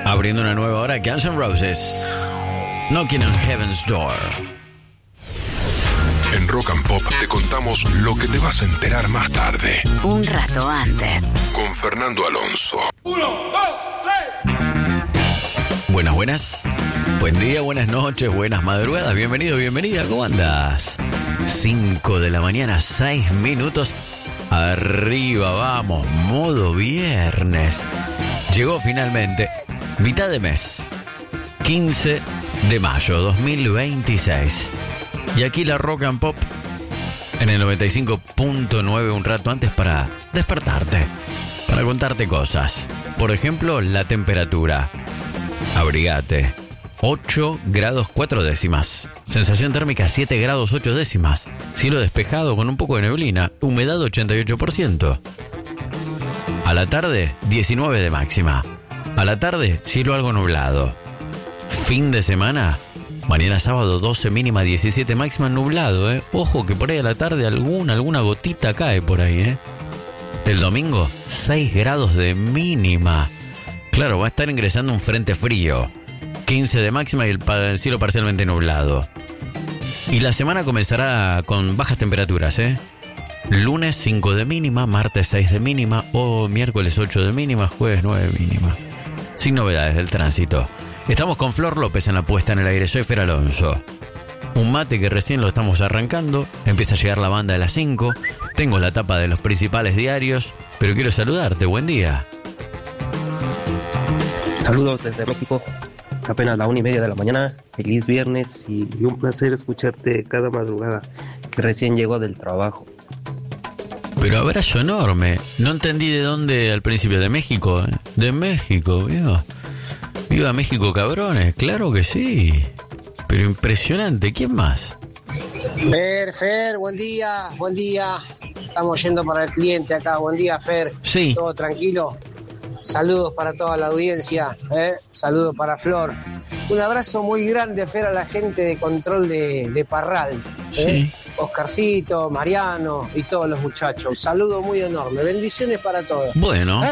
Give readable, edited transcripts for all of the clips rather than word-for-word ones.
Abriendo una nueva hora, Guns N' Roses, Knocking on Heaven's Door. En Rock and Pop te contamos lo que te vas a enterar más tarde. Un rato antes. Con Fernando Alonso. 1, 2, 3. Buenas. Buen día, buenas noches, buenas madrugadas. Bienvenido, bienvenida. ¿Cómo andas? 5 de la mañana, 6 minutos. Arriba, vamos. Modo viernes. Llegó finalmente. Mitad de mes. 15 de mayo 2026. Y aquí la Rock and Pop en el 95.9, un rato antes para despertarte, para contarte cosas. Por ejemplo, la temperatura. Abrigate. 8 grados 4 décimas. Sensación térmica 7 grados 8 décimas. Cielo despejado con un poco de neblina. Humedad 88%. A la tarde, 19 de máxima. A la tarde, cielo algo nublado. Fin de semana, mañana sábado 12 mínima, 17 máxima, nublado, Ojo que por ahí a la tarde alguna gotita cae por ahí, El domingo, 6 grados de mínima. Claro, va a estar ingresando un frente frío. 15 de máxima y el cielo parcialmente nublado. Y la semana comenzará con bajas temperaturas, Lunes 5 de mínima, martes 6 de mínima, o miércoles 8 de mínima, jueves 9 de mínima. Sin novedades del tránsito. Estamos con Flor López en la puesta en el aire. Soy Fer Alonso. Un mate que recién lo estamos arrancando. Empieza a llegar la banda de las 5. Tengo la tapa de los principales diarios, pero quiero saludarte. Buen día. Saludos desde México. Apenas la 1:30 de la mañana. Feliz viernes y un placer escucharte cada madrugada que recién llegó del trabajo. Pero abrazo enorme. No entendí de dónde al principio. De México. De México, viva. Viva México, cabrones. Claro que sí. Pero impresionante. ¿Quién más? Fer, buen día. Estamos yendo para el cliente acá. Buen día, Fer. Sí. ¿Todo tranquilo? Saludos para toda la audiencia, Saludos para Flor. Un abrazo muy grande, Fer, a la gente de control de Parral, Sí. Oscarcito, Mariano y todos los muchachos. Saludo muy enorme. Bendiciones para todos. Bueno.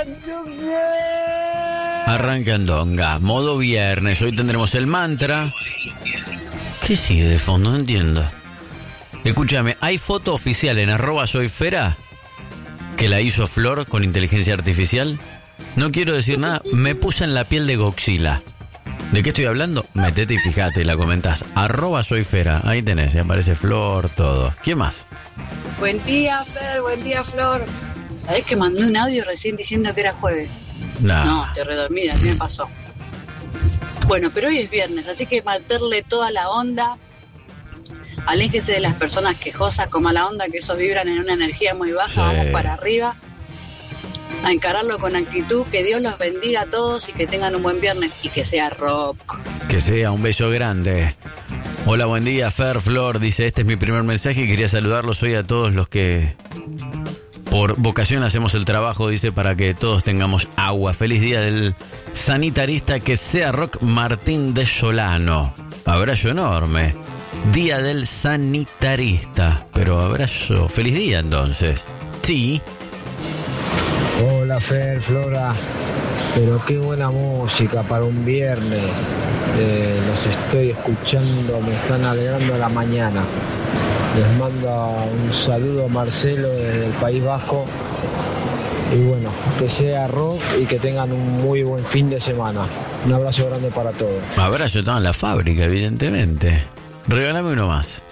Arrancandonga. Modo viernes. Hoy tendremos el mantra. ¿Qué sigue de fondo? No entiendo. Escúchame, ¿hay foto oficial en @soyfera que la hizo Flor con inteligencia artificial? No quiero decir nada. Me puse en la piel de Godzilla. ¿De qué estoy hablando? Metete y fíjate y la comentás. @soyfera. Ahí tenés, aparece Flor, todo. ¿Quién más? Buen día, Fer. Buen día, Flor. ¿Sabés que mandé un audio recién diciendo que era jueves? Nah. No, te redormida, ¿qué me pasó? Bueno, pero hoy es viernes, así que meterle toda la onda. Aléjese de las personas quejosas con mala onda, que esos vibran en una energía muy baja. Sí. Vamos para arriba. A encararlo con actitud. Que Dios los bendiga a todos y que tengan un buen viernes y que sea rock. Que sea un beso grande. Hola, buen día, Fer, Flor. Dice, este es mi primer mensaje y quería saludarlos hoy a todos los que por vocación hacemos el trabajo, dice, para que todos tengamos agua. Feliz día del sanitarista, que sea rock. Martín de Solano. Abrazo enorme. Día del sanitarista. Pero abrazo. Feliz día entonces. Sí. Hola Fer, Flora, pero qué buena música para un viernes. Los estoy escuchando, me están alegrando la mañana. Les manda un saludo Marcelo desde el País Vasco. Y bueno, que sea rock y que tengan un muy buen fin de semana. Un abrazo grande para todos. Abrazo, estaba en la fábrica, evidentemente. Regálame uno más.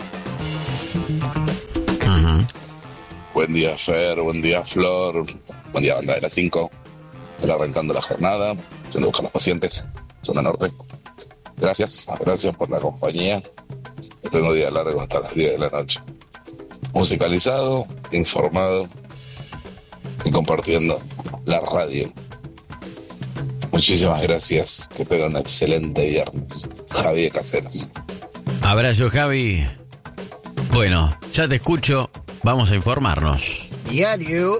Uh-huh. Buen día, Fer, buen día, Flor, buen día, banda de las 5. Está arrancando la jornada, yendo a buscar a los pacientes, zona norte. Gracias por la compañía. Tengo día largo hasta las 10 de la noche. Musicalizado, informado y compartiendo la radio. Muchísimas gracias, que tengan un excelente viernes. Javi de Caseros. Abrazo, Javi. Bueno, ya te escucho. Vamos a informarnos. Diario,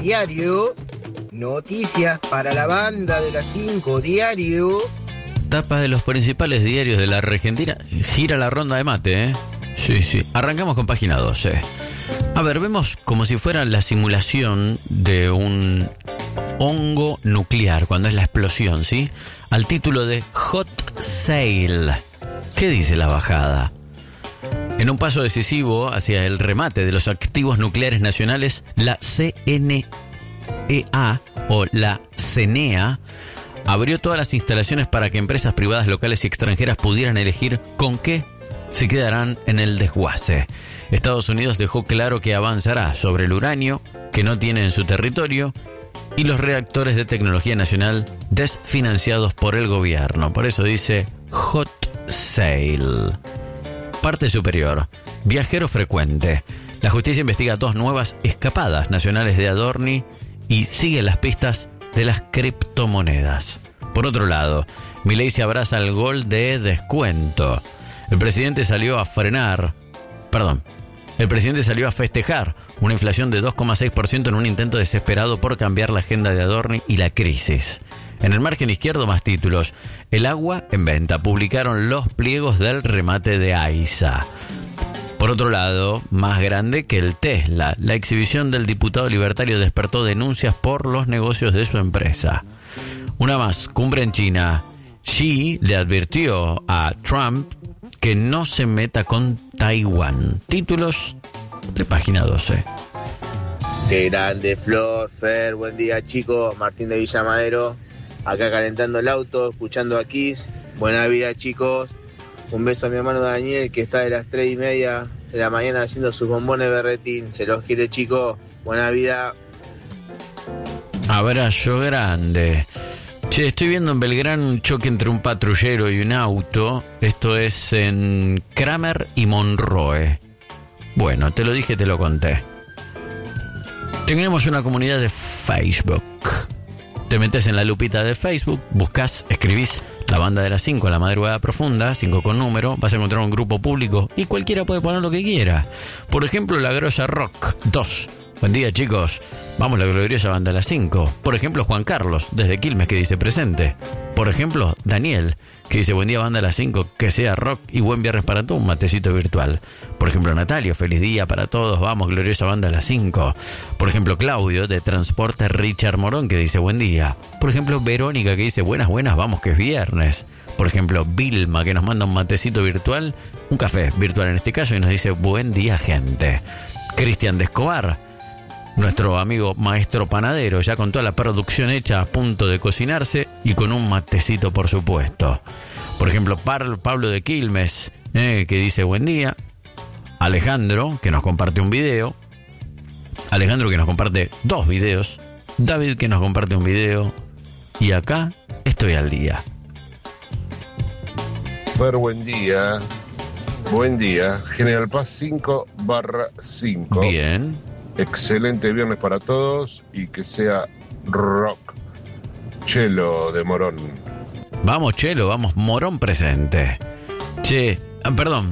noticias para la banda de las 5, diario. Tapa de los principales diarios de la Argentina. Gira la ronda de mate, Sí. Arrancamos con página 12. A ver, vemos como si fuera la simulación de un hongo nuclear, cuando es la explosión, ¿sí? Al título de Hot Sale. ¿Qué dice la bajada? En un paso decisivo hacia el remate de los activos nucleares nacionales, la CNEA o la CNEA abrió todas las instalaciones para que empresas privadas locales y extranjeras pudieran elegir con qué se quedarán en el desguace. Estados Unidos dejó claro que avanzará sobre el uranio que no tiene en su territorio y los reactores de tecnología nacional desfinanciados por el gobierno. Por eso dice Hot Sale. Parte superior. Viajero frecuente. La justicia investiga 2 nuevas escapadas nacionales de Adorni y sigue las pistas de las criptomonedas. Por otro lado, Milei se abraza al gol de descuento. El presidente salió a festejar una inflación de 2,6% en un intento desesperado por cambiar la agenda de Adorni y la crisis. En el margen izquierdo, más títulos. El agua en venta. Publicaron los pliegos del remate de AISA. Por otro lado, más grande que el Tesla, la exhibición del diputado libertario despertó denuncias por los negocios de su empresa. Una más, cumbre en China. Xi le advirtió a Trump que no se meta con Taiwán. Títulos de página 12. Qué grande, Flor, Fer, buen día, chicos. Martín de Villamadero, acá calentando el auto, escuchando a Kiss. Buena vida, chicos. Un beso a mi hermano Daniel, que está de las 3:30 de la mañana haciendo sus bombones berretín. Se los quiere, chicos. Buena vida. Abrazo grande. Che, estoy viendo en Belgrano un choque entre un patrullero y un auto. Esto es en Kramer y Monroe. Bueno, te lo dije, te lo conté. Tenemos una comunidad de Facebook. Te metes en la lupita de Facebook, buscas, escribís La Banda de las 5, La Madrugada Profunda, 5 con número, vas a encontrar un grupo público y cualquiera puede poner lo que quiera. Por ejemplo, La Grosa Rock 2. Buen día, chicos. Vamos, la gloriosa Banda de las 5. Por ejemplo, Juan Carlos, desde Quilmes, que dice presente. Por ejemplo, Daniel, que dice buen día, Banda de las 5, que sea rock y buen viernes para todos, un matecito virtual. Por ejemplo, Natalio, feliz día para todos, vamos, gloriosa Banda de las 5. Por ejemplo, Claudio, de Transporte Richard Morón, que dice buen día. Por ejemplo, Verónica, que dice buenas, vamos, que es viernes. Por ejemplo, Vilma, que nos manda un matecito virtual, un café virtual en este caso, y nos dice buen día, gente. Cristian de Escobar, nuestro amigo maestro panadero, ya con toda la producción hecha a punto de cocinarse y con un matecito, por supuesto. Por ejemplo, Pablo de Quilmes, que dice buen día. Alejandro, que nos comparte un video. Alejandro, que nos comparte 2 videos. David, que nos comparte un video. Y acá estoy al día. Fer, buen día. Buen día. General Paz 5/5. Bien. Excelente viernes para todos y que sea rock. Chelo de Morón. Vamos, Chelo, vamos, Morón presente. Che, perdón.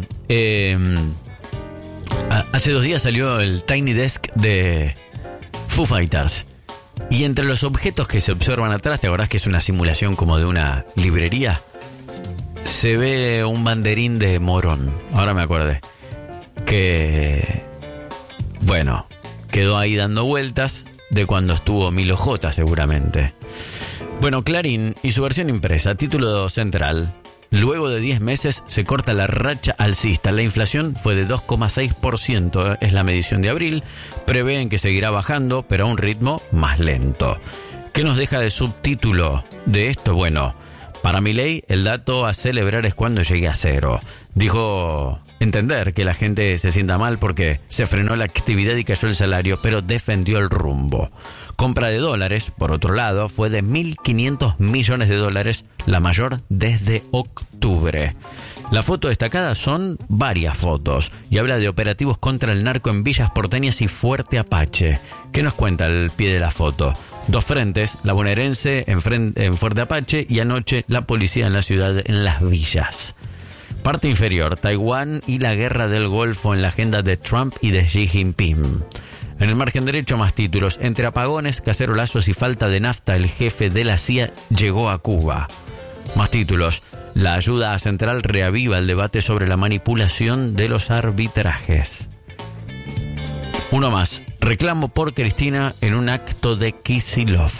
Hace 2 días salió el Tiny Desk de Foo Fighters. Y entre los objetos que se observan atrás, ¿te acordás que es una simulación como de una librería? Se ve un banderín de Morón. Ahora me acordé. Que... bueno... quedó ahí dando vueltas de cuando estuvo Milo J, seguramente. Bueno, Clarín y su versión impresa, título central. Luego de 10 meses se corta la racha alcista. La inflación fue de 2,6%, es la medición de abril. Prevén que seguirá bajando, pero a un ritmo más lento. ¿Qué nos deja de subtítulo de esto? Bueno, para Milei el dato a celebrar es cuando llegue a 0. Dijo entender que la gente se sienta mal porque se frenó la actividad y cayó el salario, pero defendió el rumbo. Compra de dólares, por otro lado, fue de 1.500 millones de dólares, la mayor desde octubre. La foto destacada son varias fotos y habla de operativos contra el narco en villas porteñas y Fuerte Apache. ¿Qué nos cuenta al pie de la foto? 2 frentes, la bonaerense en Fuerte Apache y anoche la policía en la ciudad en las villas. Parte inferior, Taiwán y la guerra del Golfo en la agenda de Trump y de Xi Jinping. En el margen derecho, más títulos. Entre apagones, cacerolazos y falta de nafta, el jefe de la CIA llegó a Cuba. Más títulos. La ayuda a Central reaviva el debate sobre la manipulación de los arbitrajes. Uno más. Reclamo por Cristina en un acto de Kicillof.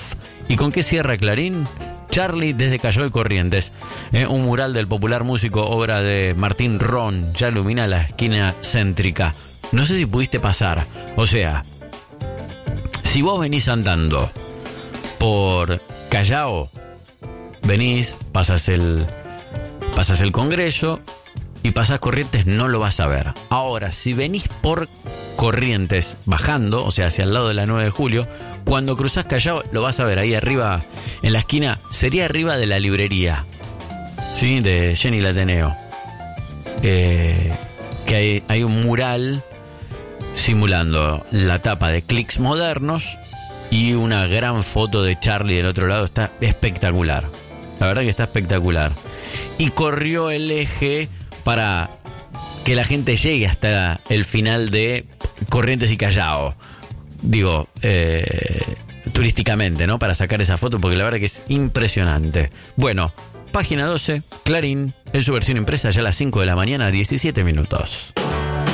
¿Y con qué cierra Clarín? Charlie desde Callao de Corrientes. Un mural del popular músico, obra de Martín Ron, ya ilumina la esquina céntrica. No sé si pudiste pasar. O sea, si vos venís andando por Callao, venís, pasas el Congreso y pasás Corrientes, no lo vas a ver. Ahora, si venís por Corrientes bajando, o sea, hacia el lado de la 9 de julio, cuando cruzás Callao lo vas a ver ahí arriba, en la esquina, sería arriba de la librería, ¿sí? De Jenny Lateneo. Que hay un mural simulando la tapa de Clics Modernos y una gran foto de Charlie del otro lado. Está espectacular. La verdad que está espectacular. Y corrió el eje para que la gente llegue hasta el final de Corrientes y Callao. Digo, turísticamente, ¿no? Para sacar esa foto, porque la verdad que es impresionante. Bueno, página 12, Clarín, en su versión impresa, ya a las 5 de la mañana, 17 minutos.